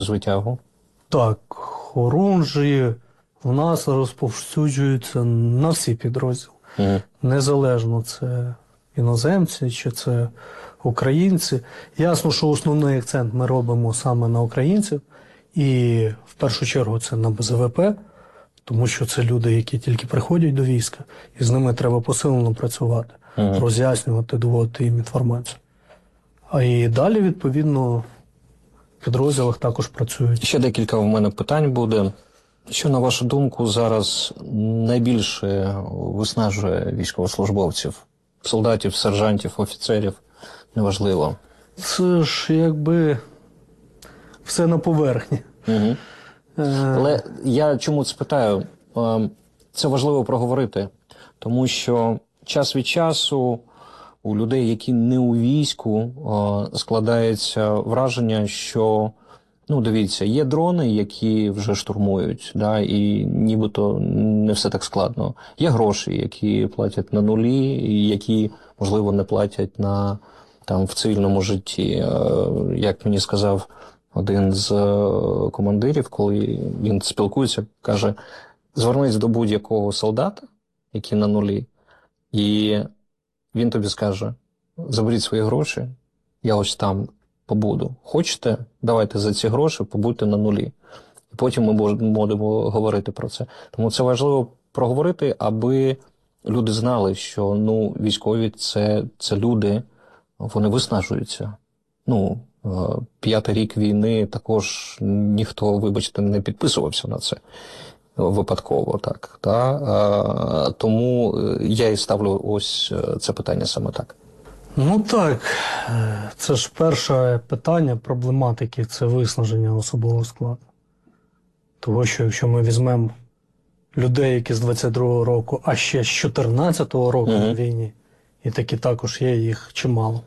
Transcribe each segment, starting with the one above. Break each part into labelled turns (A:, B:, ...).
A: Звитягу.
B: Так, хорунжі в нас розповсюджуються на всі підрозділи.
A: Угу.
B: Незалежно це іноземці чи це українці. Ясно, що основний акцент ми робимо саме на українців. І в першу чергу це на БЗВП, тому що це люди, які тільки приходять до війська, і з ними треба посилено працювати, роз'яснювати, доводити їм інформацію. А і далі, відповідно, в підрозділах також працюють.
A: Ще декілька в мене питань буде. Що, на вашу думку, зараз найбільше виснажує військовослужбовців? Солдатів, сержантів, офіцерів? Неважливо.
B: Це ж якби все на поверхні.
A: Угу. Але я чому це питаю? Це важливо проговорити, тому що час від часу у людей, які не у війську, складається враження, що, ну, дивіться, є дрони, які вже штурмують, да, і нібито не все так складно. Є гроші, які платять на нулі, і які, можливо, не платять на, там, в цивільному житті. Як мені сказав один з командирів, коли він спілкується, каже, звернись до будь-якого солдата, який на нулі, і він тобі скаже, заберіть свої гроші, я ось там побуду. Хочете? Давайте за ці гроші побудьте на нулі. І потім ми будемо говорити про це. Тому це важливо проговорити, аби люди знали, що, ну, військові це люди, вони виснажуються. Ну, 5-й рік війни також ніхто, вибачте, не підписувався на це випадково, так. Тому я і ставлю ось це питання саме так.
B: Ну так, це ж перше питання проблематики – це виснаження особового складу. Тому що якщо ми візьмемо людей, які з 22-го року, а ще з 14-го року на війні, і такі також є, їх чимало,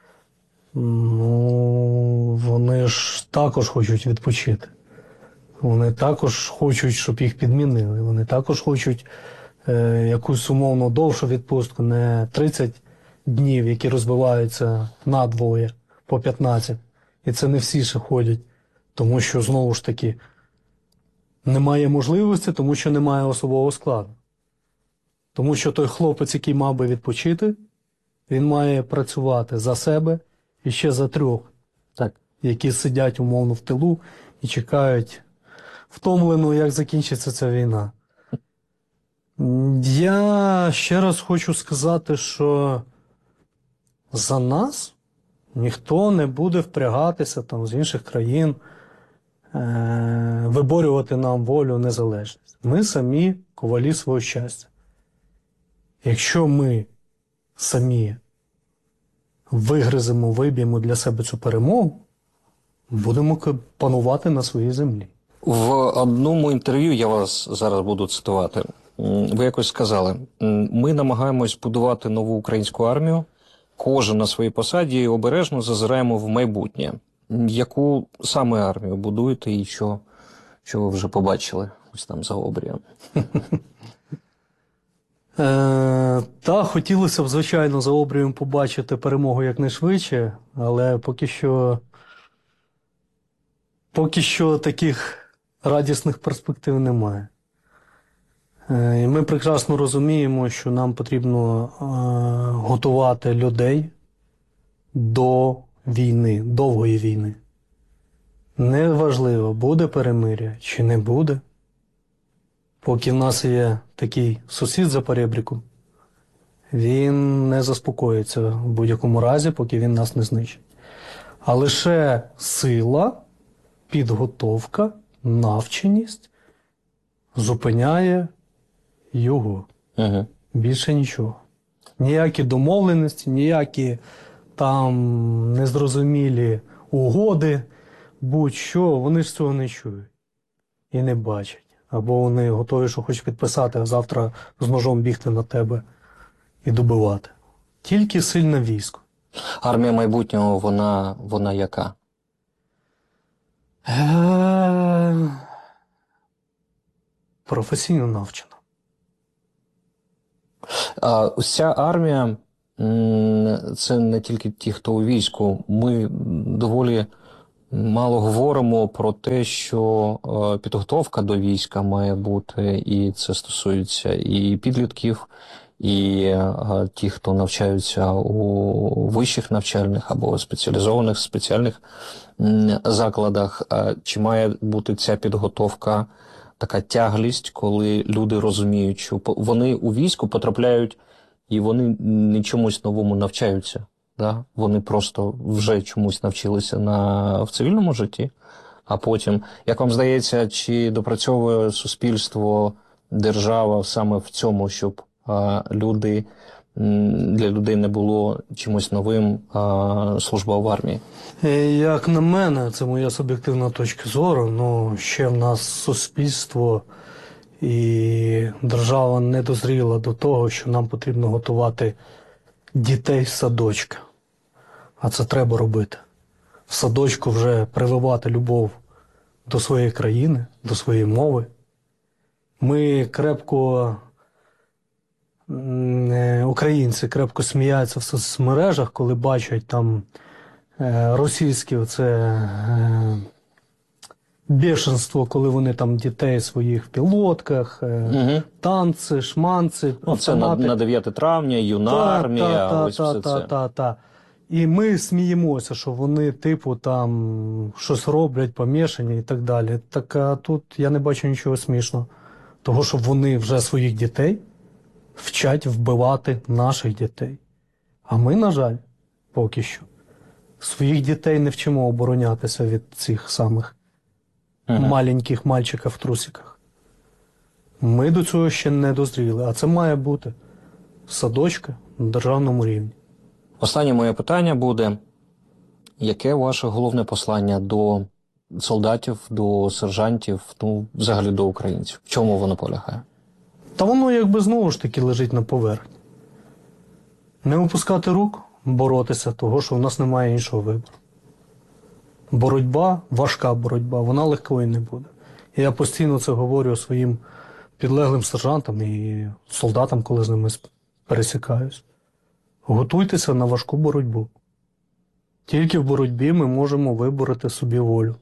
B: ну, вони ж також хочуть відпочити. Вони також хочуть, щоб їх підмінили. Вони також хочуть якусь умовно довшу відпустку, не 30 днів, які розбиваються на двоє, по 15. І це не всі ще ходять, тому що, знову ж таки, немає можливості, тому що немає особового складу. Тому що той хлопець, який мав би відпочити, він має працювати за себе і ще за 3,
A: так,
B: які сидять умовно в тилу і чекають втомлено, як закінчиться ця війна. Я ще раз хочу сказати, що за нас ніхто не буде впрягатися там з інших країн, виборювати нам волю, незалежність. Ми самі ковалі свого щастя. Якщо ми самі вигриземо, виб'ємо для себе цю перемогу, будемо панувати на своїй землі.
A: В одному інтерв'ю, я вас зараз буду цитувати, ви якось сказали, ми намагаємось будувати нову українську армію, кожен на своїй посаді, і обережно зазираємо в майбутнє. Яку саме армію будуєте і що ви вже побачили ось там за обрієм?
B: Та, хотілося б, звичайно, за обрієм побачити перемогу якнайшвидше, але поки що таких радісних перспектив немає. І ми прекрасно розуміємо, що нам потрібно готувати людей до війни, довгої війни. Неважливо, буде перемир'я чи не буде. Поки в нас є такий сусід за поребриком, він не заспокоїться в будь-якому разі, поки він нас не знищить. А лише сила, підготовка, навченість зупиняє його. Більше нічого. Ніякі домовленості, ніякі там незрозумілі угоди, будь-що, вони ж цього не чують і не бачать. Або вони готові, що хочуть підписати, а завтра з ножом бігти на тебе і добивати. Тільки сильне військо.
A: Армія майбутнього, вона яка?
B: Професійно навчена.
A: Ось ця армія, це не тільки ті, хто у війську. Ми доволі мало говоримо про те, що підготовка до війська має бути, і це стосується і підлітків, і ті, хто навчаються у вищих навчальних або спеціалізованих спеціальних закладах. Чи має бути ця підготовка така тяглість, коли люди розуміють, що вони у війську потрапляють і вони не чомусь новому навчаються. Да? Вони просто вже чомусь навчилися в цивільному житті, а потім, як вам здається, чи допрацьовує суспільство, держава саме в цьому, щоб для людей не було чимось новим служба в армії?
B: Як на мене, це моя суб'єктивна точка зору, ще в нас суспільство і держава не дозріла до того, що нам потрібно готувати дітей з садочка. А це треба робити. В садочку вже прививати любов до своєї країни, до своєї мови. Ми українці крепко сміються в соцмережах, коли бачать там російське бешенство, коли вони там дітей своїх в пілотках, танці, шманці,
A: це на 9 травня, юна армія, ось все це.
B: І ми сміємося, що вони там щось роблять, помішані і так далі. Так а тут я не бачу нічого смішного. Того, що вони вже своїх дітей вчать вбивати наших дітей. А ми, на жаль, поки що, своїх дітей не вчимо оборонятися від цих самих маленьких мальчиків в трусиках. Ми до цього ще не дозріли, а це має бути садочка на державному рівні.
A: Останнє моє питання буде, яке ваше головне послання до солдатів, до сержантів, взагалі до українців? В чому воно полягає?
B: Та воно знову ж таки лежить на поверхні. Не опускати рук, боротися, того, що в нас немає іншого вибору. Боротьба, важка боротьба, вона легкою не буде. І я постійно це говорю своїм підлеглим сержантам і солдатам, коли з ними пересікаюсь. Готуйтеся на важку боротьбу. Тільки в боротьбі ми можемо вибороти собі волю.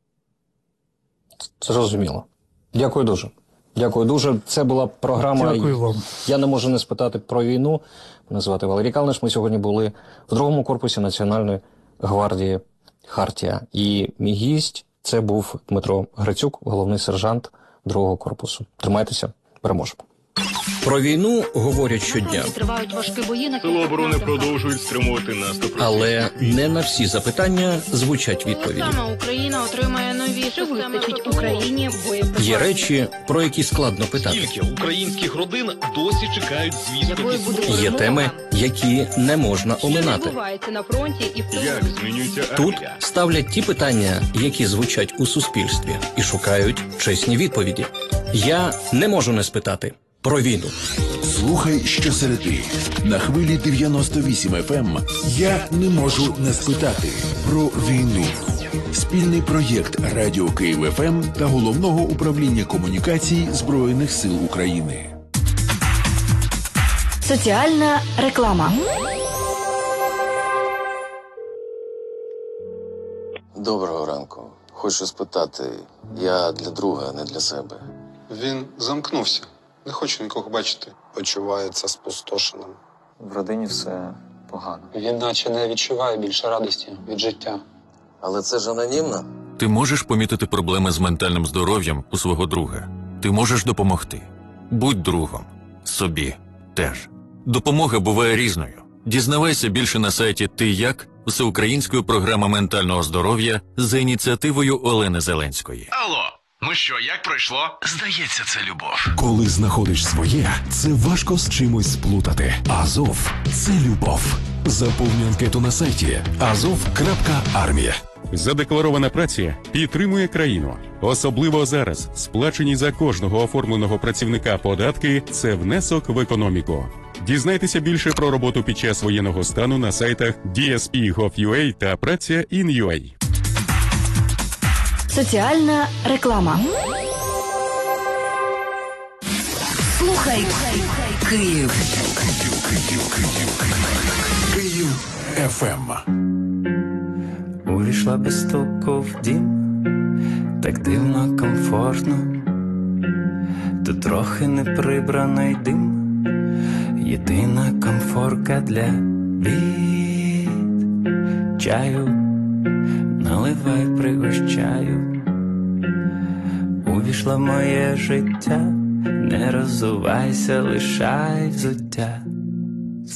A: Зрозуміло. Дякую дуже. Дякую дуже. Це була програма
B: Дякую вам.
A: «Я не можу не спитати про війну». Мене звати Валерій Калниш. Ми сьогодні були в 2-му корпусі Національної гвардії «Хартія». І мій гість – це був Дмитро Грицюк, головний сержант 2-го корпусу. Тримайтеся, переможемо. Про війну говорять щодня.
C: Тривають важкі бої на
D: Сили оборони продовжують стримувати наступ.
A: Але не на всі запитання звучать відповіді.
C: Саме Україна отримає нові системи Україні боєприпасів.
A: Є речі, про які складно питати.
D: Скільки українських родин досі чекають звістки?
A: Є теми, які не можна оминати.
C: На фронті і в
D: Як змінюється
A: Тут
D: армія?
A: ставлять ті питання, які звучать у суспільстві, і шукають чесні відповіді. Я не можу не спитати про війну.
E: Слухай щосереди на хвилі 98 FM. Я не можу не спитати про війну. Спільний проєкт Радіо Київ ФМ та Головного управління комунікацій Збройних сил України.
F: Соціальна реклама.
G: Доброго ранку. Хочу спитати, я для друга, не для себе.
H: Він замкнувся. Не хоче нікого бачити. Почувається спустошеним.
I: В родині все погано.
J: Він наче не відчуває більше радості від життя.
G: Але це ж анонімно.
K: Ти можеш помітити проблеми з ментальним здоров'ям у свого друга. Ти можеш допомогти. Будь другом. Собі теж. Допомога буває різною. Дізнавайся більше на сайті «Ти як?» Всеукраїнської програми ментального здоров'я за ініціативою Олени Зеленської.
D: Алло, ну що, як пройшло? Здається, це любов.
E: Коли знаходиш своє, це важко з чимось сплутати. Азов – це любов. Заповнюй анкету на сайті azov.armia.
L: Задекларована праця підтримує країну. Особливо зараз сплачені за кожного оформленого працівника податки – це внесок в економіку. Дізнайтеся більше про роботу під час воєнного стану на сайтах DSP.gov.ua та Праця.in.ua.
F: Соціальна реклама. Слухай Київ.
E: Київ ФМ.
M: Увійшла без стуку в дім, так дивно, комфортно. Тут трохи неприбраний дим, єдина комфорка для бід. Чаю наливай, пригощаю. Увійшла в моє життя, не роззувайся, лишай взуття.